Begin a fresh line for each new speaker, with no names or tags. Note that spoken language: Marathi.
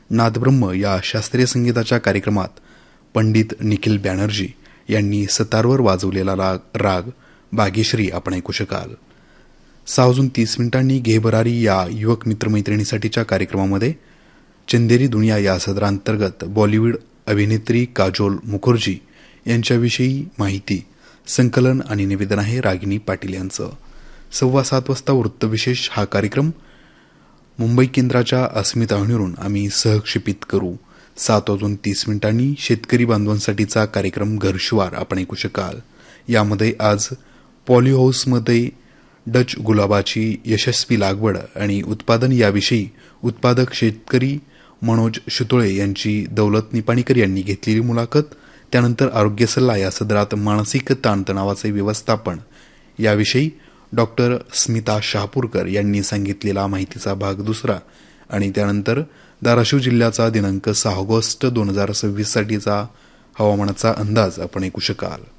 नादब्रह्म या शास्त्रीय संगीताच्या कार्यक्रमात पंडित निखिल बॅनर्जी यांनी सतारवर वाजवलेला राग बागेश्री आपण ऐकू शकाल. 6:30 घे भरारी या युवक मित्रमैत्रिणीसाठीच्या कार्यक्रमामध्ये चंदेरी दुनिया या सदरांतर्गत बॉलिवूड अभिनेत्री काजोल मुखर्जी यांच्याविषयी माहिती, संकलन आणि निवेदन आहे रागिनी पाटील यांचं. 7:15 वाजता वृत्तविशेष हा कार्यक्रम मुंबई केंद्राच्या अस्मिता वाहिनीवरून आम्ही सहक्षेपित करू. 7:30 शेतकरी बांधवांसाठीचा कार्यक्रम घरशिवार आपण ऐकू शकाल. यामध्ये आज पॉलीहाऊसमध्ये डच गुलाबाची यशस्वी लागवड आणि उत्पादन याविषयी उत्पादक शेतकरी मनोज शुतोळे यांची दौलत निपाणीकर यांनी घेतलेली मुलाखत. त्यानंतर आरोग्य सल्ला या सदरात मानसिक ताणतणावाचे व्यवस्थापन याविषयी डॉक्टर स्मिता शहापूरकर यांनी सांगितलेला माहितीचा भाग 2 आणि त्यानंतर धाराशिव जिल्ह्याचा दिनांक 6 ऑगस्ट 2026 साठीचा हवामानाचा अंदाज आपण ऐकू शकाल.